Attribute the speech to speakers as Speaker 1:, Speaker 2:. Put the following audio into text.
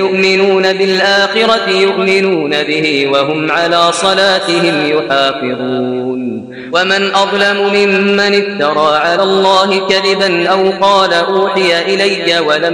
Speaker 1: يؤمنون بالآخرة يؤمنون به وهم على صلاتهم يحافظون ومن أظلم ممن افترى على الله كذبا أو قال أوحي إلي ولم